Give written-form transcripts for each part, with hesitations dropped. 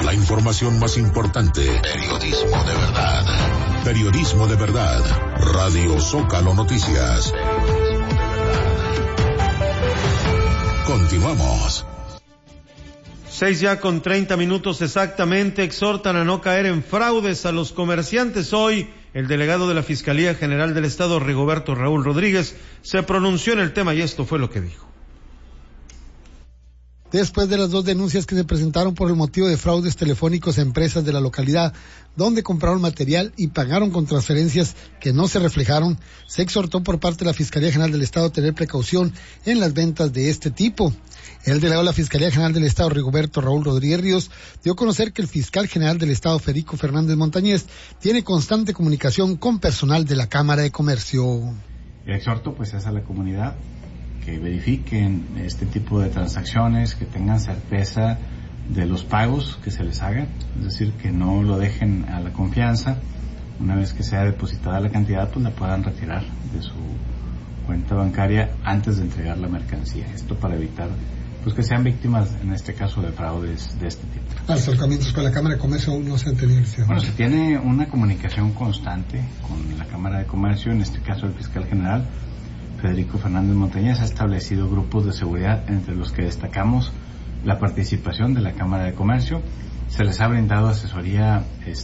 La información más importante. Periodismo de verdad. Periodismo de verdad. Radio Zócalo Noticias. Continuamos. 6:30 exactamente. Exhortan a no caer en fraudes a los comerciantes. Hoy, el delegado de la Fiscalía General del Estado, Rigoberto Raúl Rodríguez, se pronunció en el tema y esto fue lo que dijo. Después de las 2 denuncias que se presentaron por el motivo de fraudes telefónicos a empresas de la localidad, donde compraron material y pagaron con transferencias que no se reflejaron, se exhortó por parte de la Fiscalía General del Estado a tener precaución en las ventas de este tipo. El delegado de la Fiscalía General del Estado, Rigoberto Raúl Rodríguez Ríos, dio a conocer que el fiscal general del Estado, Federico Fernández Montañez, tiene constante comunicación con personal de la Cámara de Comercio. El exhorto pues es a la comunidad que verifiquen este tipo de transacciones, que tengan certeza de los pagos que se les hagan, es decir, que no lo dejen a la confianza. Una vez que sea depositada la cantidad, pues la puedan retirar de su cuenta bancaria antes de entregar la mercancía. Esto para evitar pues que sean víctimas, en este caso, de fraudes de este tipo. Acercamientos con la Cámara de Comercio aún no se han tenido. Bueno, se tiene una comunicación constante con la Cámara de Comercio, en este caso el fiscal general, Federico Fernández Montañez, ha establecido grupos de seguridad entre los que destacamos la participación de la Cámara de Comercio. Se les ha brindado asesoría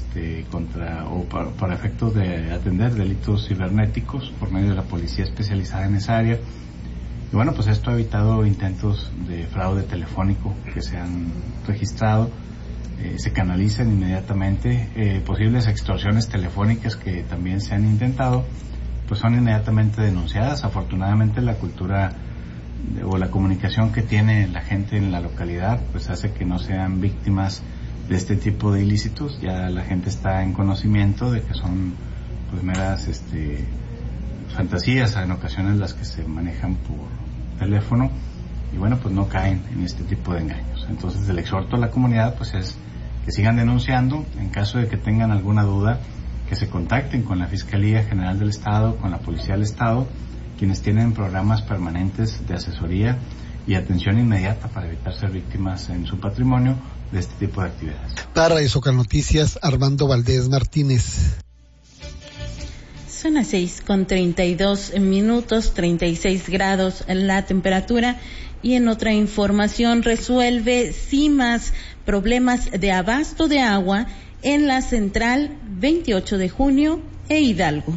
para efectos de atender delitos cibernéticos por medio de la policía especializada en esa área. Y bueno, pues esto ha evitado intentos de fraude telefónico que se han registrado. Se canalizan inmediatamente posibles extorsiones telefónicas que también se han intentado, pues son inmediatamente denunciadas. Afortunadamente la cultura o la comunicación que tiene la gente en la localidad pues hace que no sean víctimas de este tipo de ilícitos. Ya la gente está en conocimiento de que son pues meras fantasías en ocasiones las que se manejan por teléfono y bueno, pues no caen en este tipo de engaños. Entonces el exhorto a la comunidad pues es que sigan denunciando. En caso de que tengan alguna duda, que se contacten con la Fiscalía General del Estado, con la Policía del Estado, quienes tienen programas permanentes de asesoría y atención inmediata para evitar ser víctimas en su patrimonio de este tipo de actividades. Para Radio Zócalo Noticias, Armando Valdés Martínez. Son las 6:32, 36 grados la temperatura. Y en otra información, resuelve CIMAS problemas de abasto de agua en la central 28 de junio e Hidalgo.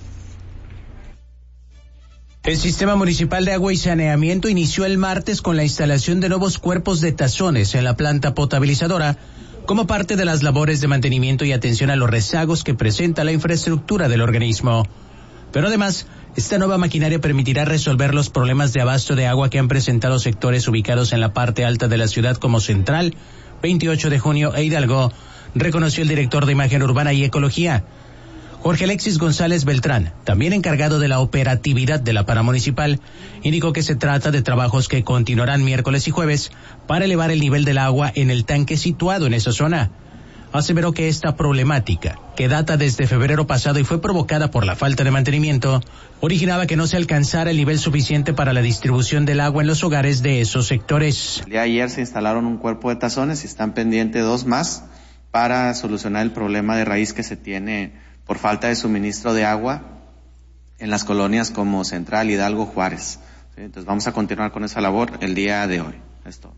El Sistema Municipal de Agua y Saneamiento inició el martes con la instalación de nuevos cuerpos de tazones en la planta potabilizadora como parte de las labores de mantenimiento y atención a los rezagos que presenta la infraestructura del organismo. Pero además, esta nueva maquinaria permitirá resolver los problemas de abasto de agua que han presentado sectores ubicados en la parte alta de la ciudad como Central, 28 de junio e Hidalgo, reconoció el director de Imagen Urbana y Ecología. Jorge Alexis González Beltrán, también encargado de la operatividad de la paramunicipal, indicó que se trata de trabajos que continuarán miércoles y jueves para elevar el nivel del agua en el tanque situado en esa zona. Aseveró que esta problemática, que data desde febrero pasado y fue provocada por la falta de mantenimiento, originaba que no se alcanzara el nivel suficiente para la distribución del agua en los hogares de esos sectores. El día de ayer se instalaron un cuerpo de tazones y están pendientes 2 más para solucionar el problema de raíz que se tiene por falta de suministro de agua en las colonias como Central, Hidalgo, Juárez. ¿Sí? Entonces vamos a continuar con esa labor el día de hoy. Esto.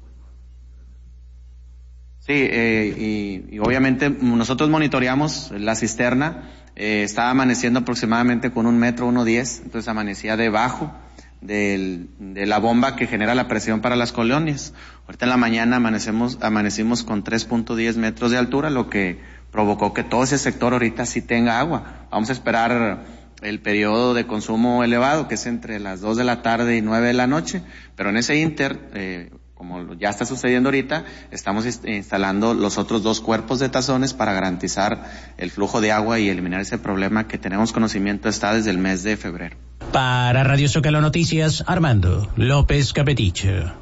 Sí, y obviamente nosotros monitoreamos la cisterna, estaba amaneciendo aproximadamente con 1 metro, 1.10, entonces amanecía debajo de la bomba que genera la presión para las colonias. Ahorita en la mañana amanecimos con 3.10 metros de altura, lo que provocó que todo ese sector ahorita sí tenga agua. Vamos a esperar el periodo de consumo elevado, que es entre las 2 de la tarde y 9 de la noche, pero en ese inter, como ya está sucediendo ahorita, estamos instalando los otros 2 cuerpos de tazones para garantizar el flujo de agua y eliminar ese problema que tenemos conocimiento está desde el mes de febrero. Para Radio Zócalo Noticias, Armando López Capetiche.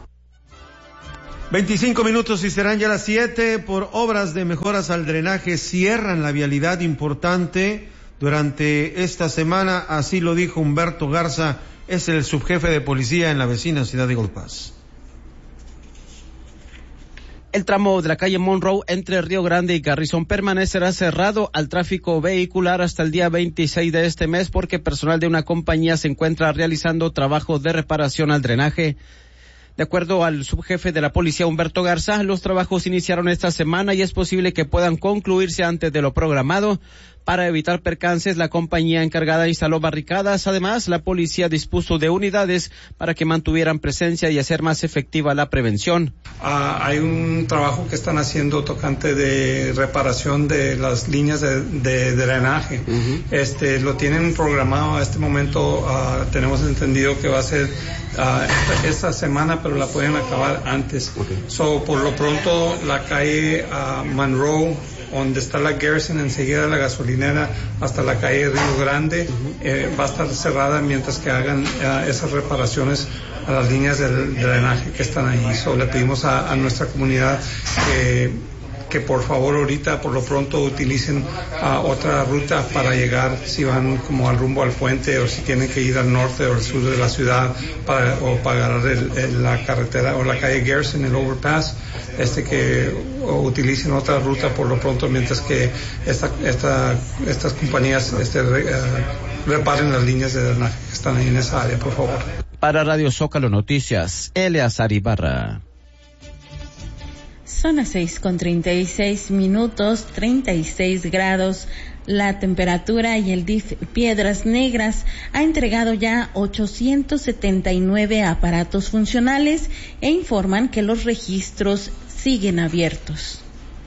25 minutos y serán ya las 7. Por obras de mejoras al drenaje cierran la vialidad importante durante esta semana, así lo dijo Humberto Garza, es el subjefe de policía en la vecina ciudad de Golpaz. El tramo de la calle Monroe entre Río Grande y Garrison permanecerá cerrado al tráfico vehicular hasta el día 26 de este mes porque personal de una compañía se encuentra realizando trabajos de reparación al drenaje. De acuerdo al subjefe de la policía, Humberto Garza, los trabajos iniciaron esta semana y es posible que puedan concluirse antes de lo programado. Para evitar percances, la compañía encargada instaló barricadas. Además, la policía dispuso de unidades para que mantuvieran presencia y hacer más efectiva la prevención. Hay un trabajo que están haciendo tocante de reparación de las líneas de drenaje. Lo tienen programado a este momento. Tenemos entendido que va a ser esta semana, pero la pueden acabar antes. Por lo pronto, la calle Monroe, donde está la Garrison, enseguida la gasolinera, hasta la calle Río Grande, va a estar cerrada mientras que hagan esas reparaciones a las líneas del drenaje que están ahí. Le pedimos a nuestra comunidad que por favor ahorita por lo pronto utilicen otra ruta para llegar, si van como al rumbo al puente o si tienen que ir al norte o al sur de la ciudad para agarrar la carretera o la calle Garrison, el overpass, que utilicen otra ruta por lo pronto mientras que estas compañías reparen las líneas de drenaje que están ahí en esa área, por favor. Para Radio Zócalo Noticias, Eleazar Ibarra. Son las 6:36, 36 grados la temperatura, y el DIF Piedras Negras ha entregado ya 879 aparatos funcionales e informan que los registros siguen abiertos.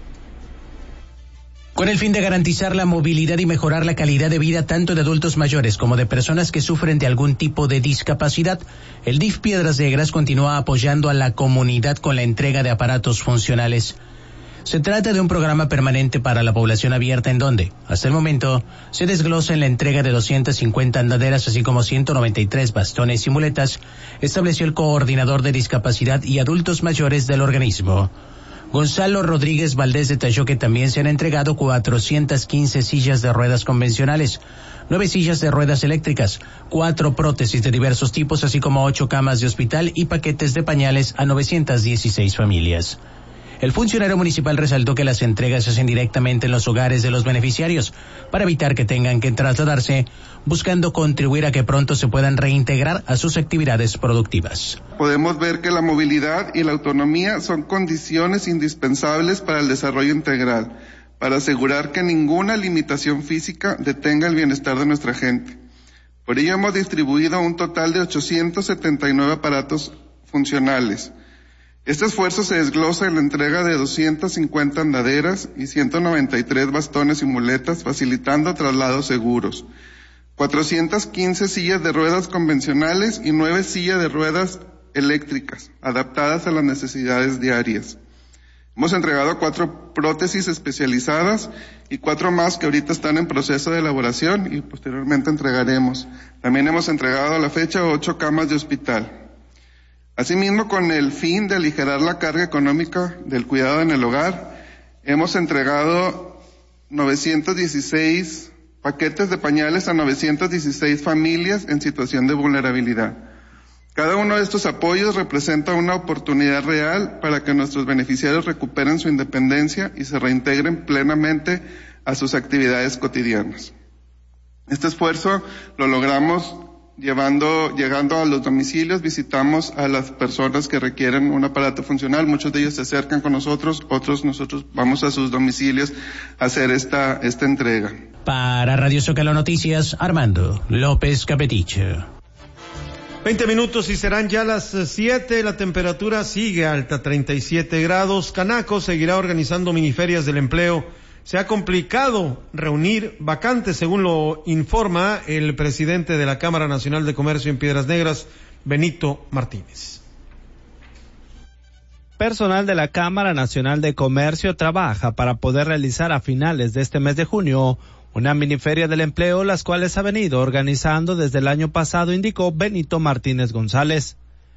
Con el fin de garantizar la movilidad y mejorar la calidad de vida tanto de adultos mayores como de personas que sufren de algún tipo de discapacidad, el DIF Piedras Negras continúa apoyando a la comunidad con la entrega de aparatos funcionales. Se trata de un programa permanente para la población abierta en donde, hasta el momento, se desglosa en la entrega de 250 andaderas así como 193 bastones y muletas, estableció el coordinador de discapacidad y adultos mayores del organismo. Gonzalo Rodríguez Valdés detalló que también se han entregado 415 sillas de ruedas convencionales, 9 sillas de ruedas eléctricas, 4 prótesis de diversos tipos, así como 8 camas de hospital y paquetes de pañales a 916 familias. El funcionario municipal resaltó que las entregas se hacen directamente en los hogares de los beneficiarios para evitar que tengan que trasladarse, buscando contribuir a que pronto se puedan reintegrar a sus actividades productivas. Podemos ver que la movilidad y la autonomía son condiciones indispensables para el desarrollo integral, para asegurar que ninguna limitación física detenga el bienestar de nuestra gente. Por ello hemos distribuido un total de 879 aparatos funcionales. Este esfuerzo se desglosa en la entrega de 250 andaderas y 193 bastones y muletas, facilitando traslados seguros, 415 sillas de ruedas convencionales y 9 sillas de ruedas eléctricas, adaptadas a las necesidades diarias. Hemos entregado 4 prótesis especializadas y 4 más que ahorita están en proceso de elaboración y posteriormente entregaremos. También hemos entregado a la fecha 8 camas de hospital. Asimismo, con el fin de aligerar la carga económica del cuidado en el hogar, hemos entregado 916 paquetes de pañales a 916 familias en situación de vulnerabilidad. Cada uno de estos apoyos representa una oportunidad real para que nuestros beneficiarios recuperen su independencia y se reintegren plenamente a sus actividades cotidianas. Este esfuerzo lo logramos llegando a los domicilios, visitamos a las personas que requieren un aparato funcional, muchos de ellos se acercan con nosotros, otros nosotros vamos a sus domicilios a hacer esta entrega. Para Radio Zócalo Noticias, Armando López Capetiche. 20 minutos y serán ya las 7, la temperatura sigue alta, 37 grados. Canaco seguirá organizando miniferias del empleo. Se ha complicado reunir vacantes, según lo informa el presidente de la Cámara Nacional de Comercio en Piedras Negras, Benito Martínez. Personal de la Cámara Nacional de Comercio trabaja para poder realizar a finales de este mes de junio una miniferia del empleo, las cuales ha venido organizando desde el año pasado, indicó Benito Martínez González.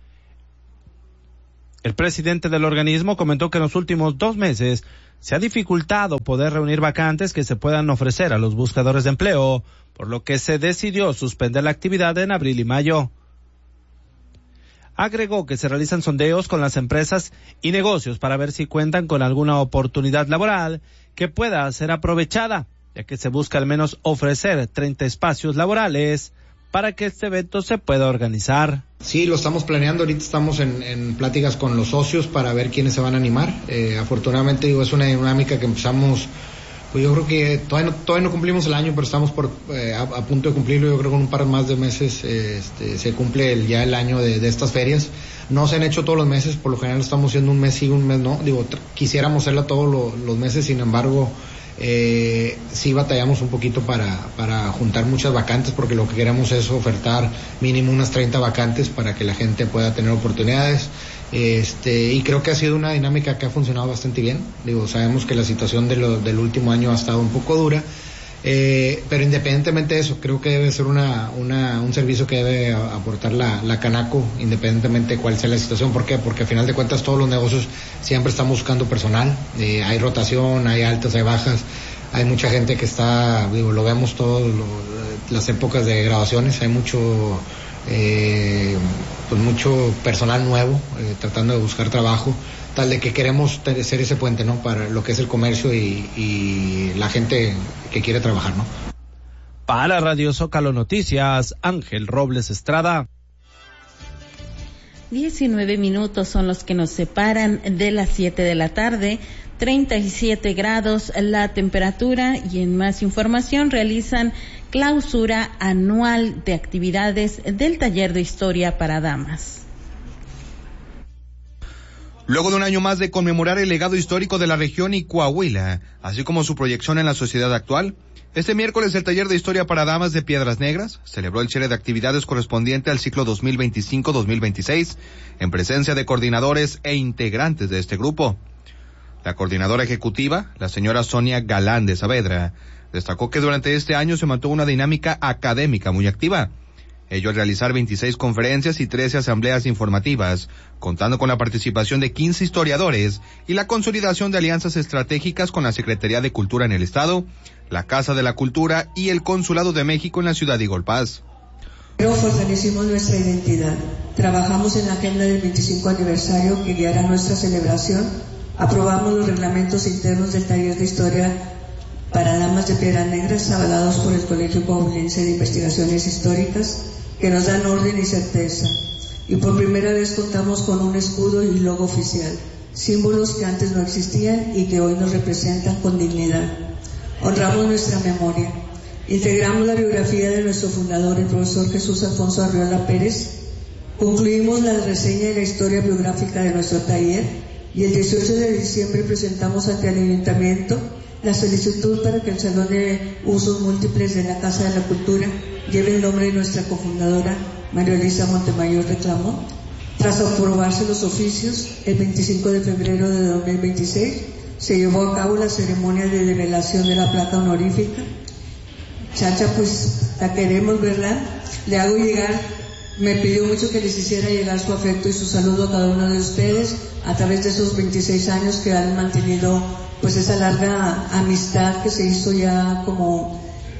El presidente del organismo comentó que en los últimos 2 meses se ha dificultado poder reunir vacantes que se puedan ofrecer a los buscadores de empleo, por lo que se decidió suspender la actividad en abril y mayo. Agregó que se realizan sondeos con las empresas y negocios para ver si cuentan con alguna oportunidad laboral que pueda ser aprovechada, ya que se busca al menos ofrecer 30 espacios laborales para que este evento se pueda organizar. Sí, lo estamos planeando, ahorita estamos en pláticas con los socios para ver quiénes se van a animar. Afortunadamente, es una dinámica que empezamos, pues yo creo que todavía no cumplimos el año, pero estamos a punto de cumplirlo. Yo creo que en un par más de meses se cumple ya el año de estas ferias. No se han hecho todos los meses, por lo general estamos haciendo un mes sí, un mes no. Quisiéramos hacerla todos los meses, sin embargo, sí batallamos un poquito para juntar muchas vacantes, porque lo que queremos es ofertar mínimo unas 30 vacantes para que la gente pueda tener oportunidades. Y creo que ha sido una dinámica que ha funcionado bastante bien. Sabemos que la situación del último año ha estado un poco dura, pero independientemente de eso, creo que debe ser un servicio que debe aportar la Canaco, independientemente de cuál sea la situación. ¿Por qué? Porque al final de cuentas todos los negocios siempre están buscando personal, hay rotación, hay altas, hay bajas, hay mucha gente que está, lo vemos todas las épocas de graduaciones, hay mucho personal nuevo tratando de buscar trabajo, tal de que queremos ser ese puente, ¿no?, para lo que es el comercio y la gente que quiere trabajar, ¿no? Para Radio Zócalo Noticias, Ángel Robles Estrada. 19 minutos son los que nos separan de las 7 de la tarde. 37 grados la temperatura, y en más información realizan clausura anual de actividades del taller de historia para damas. Luego de un año más de conmemorar el legado histórico de la región y Coahuila, así como su proyección en la sociedad actual, este miércoles el taller de historia para damas de Piedras Negras celebró el cierre de actividades correspondiente al ciclo 2025-2026 en presencia de coordinadores e integrantes de este grupo. La coordinadora ejecutiva, la señora Sonia Galán de Saavedra, destacó que durante este año se mantuvo una dinámica académica muy activa, ello al realizar 26 conferencias y 13 asambleas informativas, contando con la participación de 15 historiadores y la consolidación de alianzas estratégicas con la Secretaría de Cultura en el Estado, la Casa de la Cultura y el Consulado de México en la ciudad de Igolpaz. Pero fortalecimos nuestra identidad, trabajamos en la agenda del 25 aniversario que guiará nuestra celebración, aprobamos los reglamentos internos del taller de historia para damas de Piedras Negras avalados por el Colegio Coahuilense de Investigaciones Históricas, que nos dan orden y certeza. Y por primera vez contamos con un escudo y logo oficial, símbolos que antes no existían y que hoy nos representan con dignidad. Honramos nuestra memoria. Integramos la biografía de nuestro fundador, el profesor Jesús Alfonso Arriola Pérez. Concluimos la reseña de la historia biográfica de nuestro taller y el 18 de diciembre presentamos ante el Ayuntamiento la solicitud para que el Salón de Usos Múltiples de la Casa de la Cultura lleve el nombre de nuestra cofundadora, María Elisa Montemayor Reclamó. Tras aprobarse los oficios, el 25 de febrero de 2026 se llevó a cabo la ceremonia de develación de la placa honorífica. Chacha, pues la queremos, ¿verdad? Le hago llegar, me pidió mucho que les hiciera llegar su afecto y su saludo a cada uno de ustedes a través de esos 26 años que han mantenido pues esa larga amistad que se hizo ya como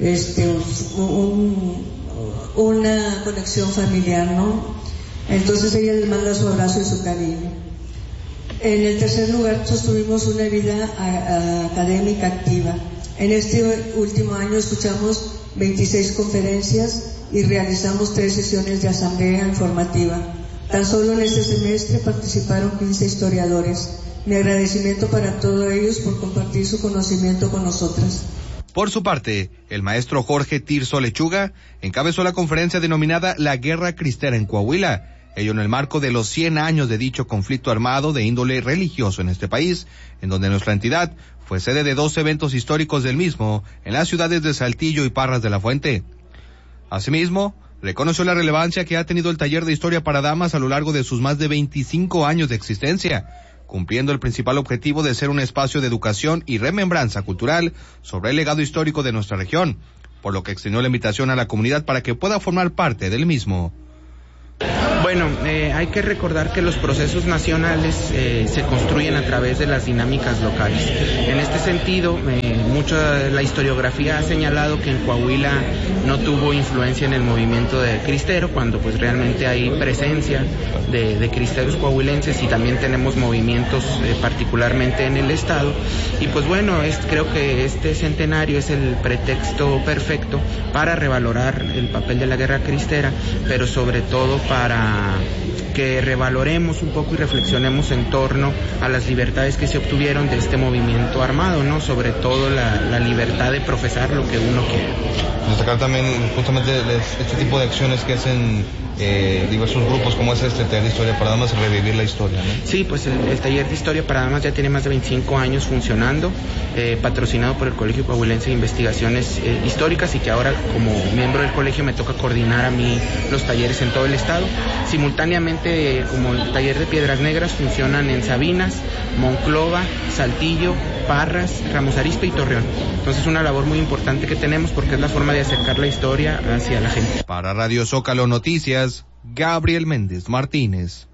una conexión familiar, ¿no? Entonces ella les manda su abrazo y su cariño. En el tercer lugar, sostuvimos una vida académica activa. En este último año escuchamos 26 conferencias y realizamos 3 sesiones de asamblea informativa. Tan solo en este semestre participaron 15 historiadores. Mi agradecimiento para todos ellos por compartir su conocimiento con nosotras. Por su parte, el maestro Jorge Tirso Lechuga encabezó la conferencia denominada La Guerra Cristera en Coahuila, ello en el marco de los 100 años de dicho conflicto armado de índole religioso en este país, en donde nuestra entidad fue sede de 2 eventos históricos del mismo en las ciudades de Saltillo y Parras de la Fuente. Asimismo, reconoció la relevancia que ha tenido el taller de historia para damas a lo largo de sus más de 25 años de existencia, cumpliendo el principal objetivo de ser un espacio de educación y remembranza cultural sobre el legado histórico de nuestra región, por lo que extendió la invitación a la comunidad para que pueda formar parte del mismo. Bueno, Bueno, hay que recordar que los procesos nacionales se construyen a través de las dinámicas locales. En este sentido, mucha de la historiografía ha señalado que en Coahuila no tuvo influencia en el movimiento de cristero, cuando pues realmente hay presencia de cristeros coahuilenses y también tenemos movimientos particularmente en el estado. Y pues bueno, creo que este centenario es el pretexto perfecto para revalorar el papel de la guerra cristera, pero sobre todo para que revaloremos un poco y reflexionemos en torno a las libertades que se obtuvieron de este movimiento armado, ¿no? Sobre todo la libertad de profesar lo que uno quiere. Destacar también justamente este tipo de acciones que hacen diversos grupos, como es este taller de historia para damas, revivir la historia, ¿no? Sí, pues el taller de historia para damas ya tiene más de 25 años funcionando, patrocinado por el Colegio Coahuilense de Investigaciones Históricas, y que ahora como miembro del colegio me toca coordinar a mí los talleres en todo el estado. Simultáneamente, como el taller de Piedras Negras, funcionan en Sabinas, Monclova, Saltillo, Parras, Ramos Arizpe y Torreón. Entonces es una labor muy importante que tenemos porque es la forma de acercar la historia hacia la gente. Para Radio Zócalo Noticias, Gabriel Méndez Martínez.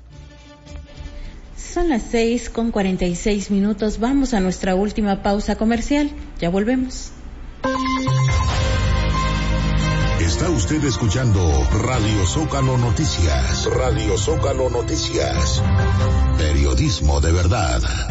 Son las 6:46. Vamos a nuestra última pausa comercial. Ya volvemos. Está usted escuchando Radio Zócalo Noticias. Radio Zócalo Noticias. Periodismo de verdad.